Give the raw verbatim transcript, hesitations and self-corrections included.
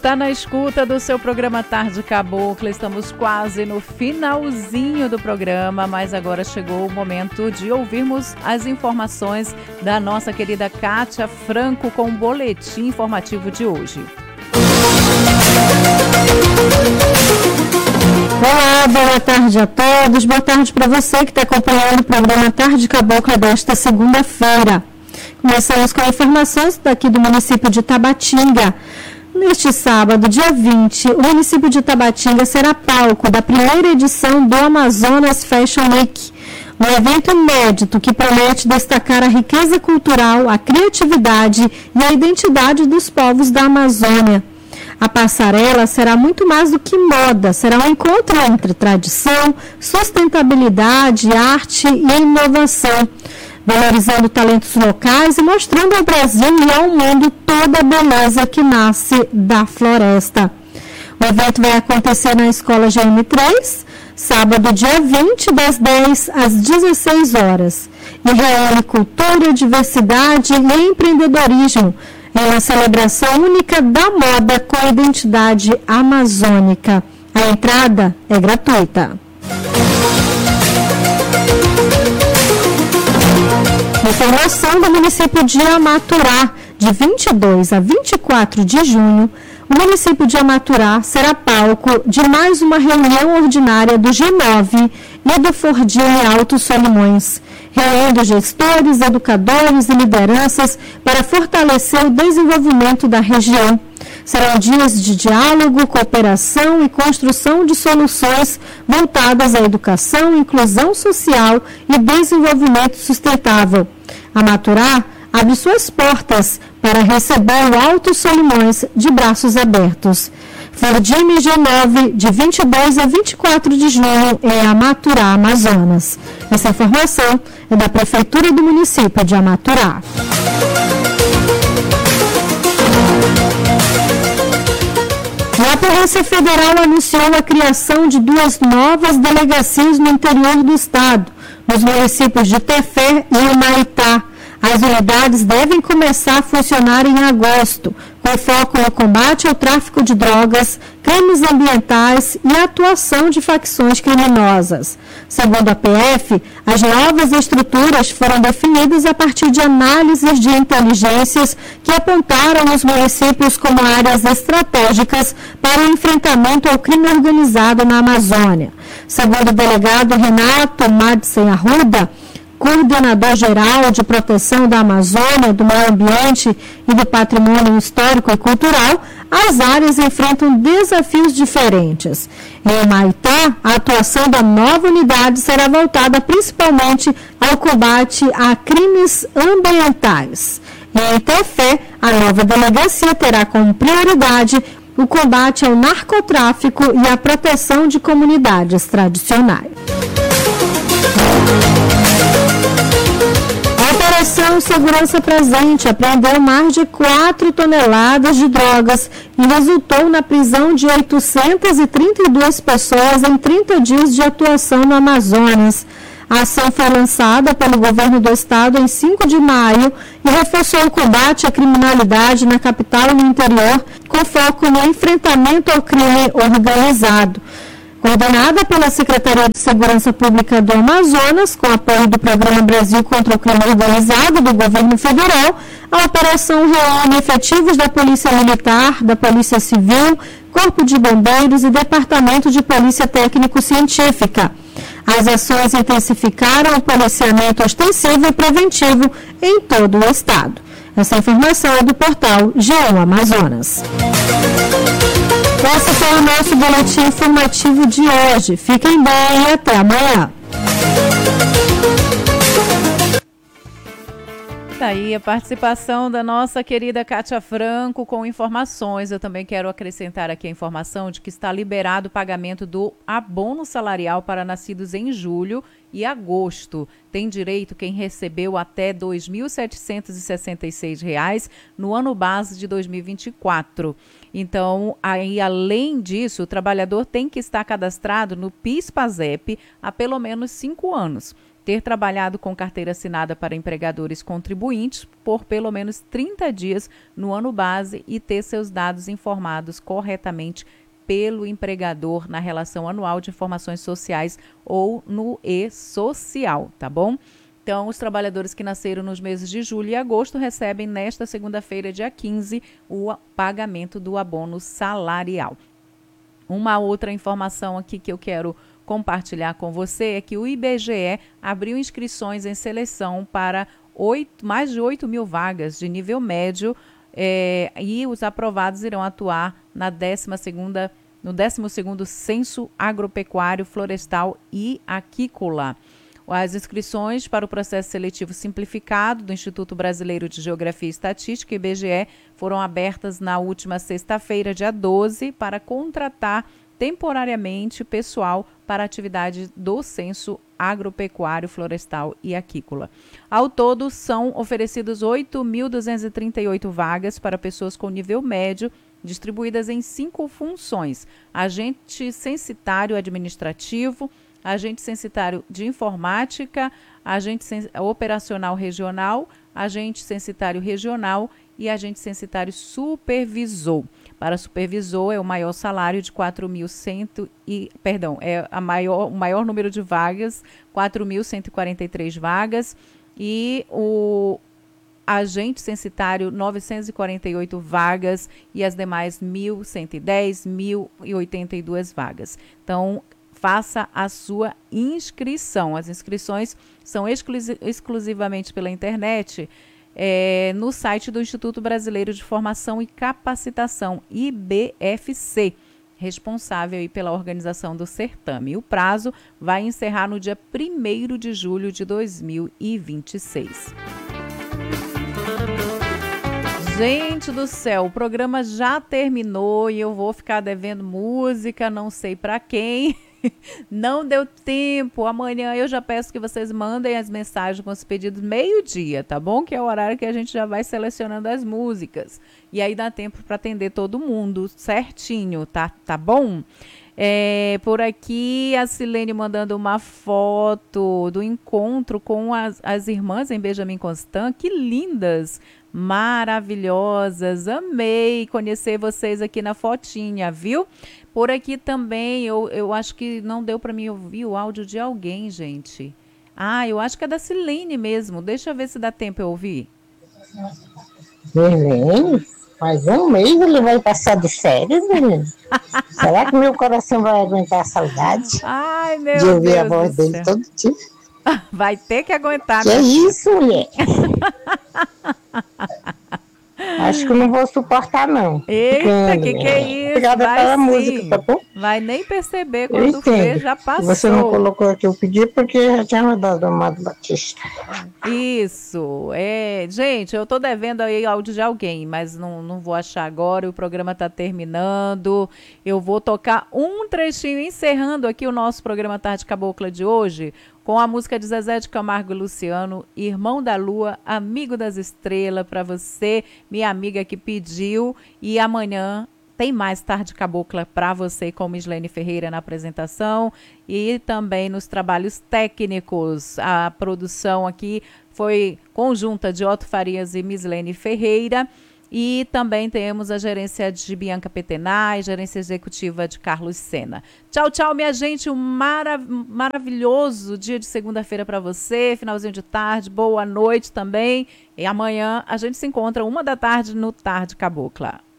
está na escuta do seu programa Tarde Cabocla. Estamos quase no finalzinho do programa, mas agora chegou o momento de ouvirmos as informações da nossa querida Kátia Franco com o boletim informativo de hoje. Olá, boa tarde a todos. Boa tarde para você que está acompanhando o programa Tarde Cabocla desta segunda-feira. Começamos com informações daqui do município de Tabatinga. Neste sábado, dia vinte, o município de Tabatinga será palco da primeira edição do Amazonas Fashion Week, um evento inédito que promete destacar a riqueza cultural, a criatividade e a identidade dos povos da Amazônia. A passarela será muito mais do que moda, será um encontro entre tradição, sustentabilidade, arte e inovação, valorizando talentos locais e mostrando ao Brasil e ao mundo toda a beleza que nasce da floresta. O evento vai acontecer na Escola G M três, sábado, dia vinte, das dez às dezesseis horas, e reúne cultura, diversidade e empreendedorismo em uma celebração única da moda com identidade amazônica. A entrada é gratuita. Informação do município de Amaturá, de vinte e dois a vinte e quatro de junho, o município de Amaturá será palco de mais uma reunião ordinária do G nove e do Fordini Alto Solimões, reunindo gestores, educadores e lideranças para fortalecer o desenvolvimento da região. Serão dias de diálogo, cooperação e construção de soluções voltadas à educação, inclusão social e desenvolvimento sustentável. Amaturá abre suas portas para receber o Alto Solimões de braços abertos. Fordini G nove, de vinte e dois a vinte e quatro de junho, em Amaturá, Amazonas. Essa informação é da Prefeitura do município de Amaturá. A Polícia Federal anunciou a criação de duas novas delegacias no interior do estado, nos municípios de Tefé e Humaitá. As unidades devem começar a funcionar em agosto, com foco no combate ao tráfico de drogas, crimes ambientais e atuação de facções criminosas. Segundo a P F, as novas estruturas foram definidas a partir de análises de inteligências que apontaram os municípios como áreas estratégicas para o enfrentamento ao crime organizado na Amazônia. Segundo o delegado Renato Madsen Arruda, coordenador-geral de proteção da Amazônia, do meio ambiente e do patrimônio histórico e cultural, as áreas enfrentam desafios diferentes. Em Humaitá, a atuação da nova unidade será voltada principalmente ao combate a crimes ambientais. Em Tefé, a nova delegacia terá como prioridade o combate ao narcotráfico e a proteção de comunidades tradicionais. A Operação Segurança Presente apreendeu mais de quatro toneladas de drogas e resultou na prisão de oitocentas e trinta e duas pessoas em trinta dias de atuação no Amazonas. A ação foi lançada pelo governo do estado em cinco de maio e reforçou o combate à criminalidade na capital e no interior, com foco no enfrentamento ao crime organizado. Coordenada pela Secretaria de Segurança Pública do Amazonas, com apoio do Programa Brasil contra o Crime Organizado do Governo Federal, a operação reúne efetivos da Polícia Militar, da Polícia Civil, Corpo de Bombeiros e Departamento de Polícia Técnico-Científica. As ações intensificaram o policiamento ostensivo e preventivo em todo o estado. Essa informação é do portal G um Amazonas. Esse foi o nosso boletim informativo de hoje. Fiquem bem e até amanhã. Tá aí a participação da nossa querida Kátia Franco com informações. Eu também quero acrescentar aqui a informação de que está liberado o pagamento do abono salarial para nascidos em julho e agosto. Tem direito quem recebeu até dois mil setecentos e sessenta e seis reais no ano base de dois mil e vinte e quatro. Então, aí, além disso, o trabalhador tem que estar cadastrado no PIS/PASEP há pelo menos cinco anos. ter trabalhado com carteira assinada para empregadores contribuintes por pelo menos trinta dias no ano base e ter seus dados informados corretamente pelo empregador na relação anual de informações sociais ou no e-social, tá bom? Então, os trabalhadores que nasceram nos meses de julho e agosto recebem nesta segunda-feira, dia quinze, o pagamento do abono salarial. Uma outra informação aqui que eu quero compartilhar com você é que o I B G E abriu inscrições em seleção para oito, mais de oito mil vagas de nível médio é, e os aprovados irão atuar na décima segunda, no décimo segundo Censo Agropecuário, Florestal e Aquícola. As inscrições para o processo seletivo simplificado do Instituto Brasileiro de Geografia e Estatística, I B G E, foram abertas na última sexta-feira, dia doze, para contratar temporariamente pessoal para a atividade do Censo Agropecuário, Florestal e Aquícola. Ao todo, são oferecidas oito mil duzentas e trinta e oito vagas para pessoas com nível médio, distribuídas em cinco funções: agente censitário administrativo, agente censitário de informática, agente operacional regional, agente censitário regional e agente censitário supervisor. Para supervisor é o maior salário de quatro mil e cem e, perdão, é a maior, o maior número de vagas, quatro mil cento e quarenta e três vagas, e o agente censitário novecentas e quarenta e oito vagas e as demais mil cento e dez, mil e oitenta e duas vagas. Então, faça a sua inscrição. As inscrições são exclusi- exclusivamente pela internet, é, no site do Instituto Brasileiro de Formação e Capacitação, I B F C, responsável aí pela organização do certame. O prazo vai encerrar no dia primeiro de julho de dois mil e vinte e seis. Gente do céu, o programa já terminou e eu vou ficar devendo música, não sei para quem. Não deu tempo. Amanhã eu já peço que vocês mandem as mensagens com os pedidos meio-dia, tá bom? Que é o horário que a gente já vai selecionando as músicas. E aí dá tempo para atender todo mundo certinho, tá, tá bom? É, por aqui a Silene mandando uma foto do encontro com as, as irmãs em Benjamin Constant. Que lindas! Maravilhosas, amei conhecer vocês aqui na fotinha, viu? Por aqui também, eu, eu acho que não deu para mim ouvir o áudio de alguém, gente. Ah, eu acho que é da Silene mesmo, deixa eu ver se dá tempo eu ouvir. Silene? Mas um mês ele vai passar de férias, menino? Será que meu coração vai aguentar a saudade? Ai, meu de ouvir Deus a voz dele todo dia? Vai ter que aguentar. Que é isso, mulher? Acho que não vou suportar, não. Eita, Ficando, que que é isso? Obrigada Vai pela sim. música, tá bom? Vai nem perceber Eu quando entendo. vê, já passou. Você não colocou aqui, eu pedi porque já tinha rodado o Amado Batista. Isso, é, gente, eu tô devendo aí áudio de alguém, mas não, não vou achar agora, o programa tá terminando, eu vou tocar um trechinho, encerrando aqui o nosso programa Tarde Cabocla de hoje, com a música de Zezé de Camargo e Luciano, Irmão da Lua, Amigo das Estrelas, para você, minha amiga que pediu, e amanhã tem mais Tarde Cabocla para você com Mislene Ferreira na apresentação e também nos trabalhos técnicos. A produção aqui foi conjunta de Otto Farias e Mislene Ferreira. E também temos a gerência de Bianca Petenay, gerência executiva de Carlos Sena. Tchau, tchau, minha gente. Um marav- maravilhoso dia de segunda-feira para você. Finalzinho de tarde, boa noite também. E amanhã a gente se encontra uma da tarde no Tarde Cabocla.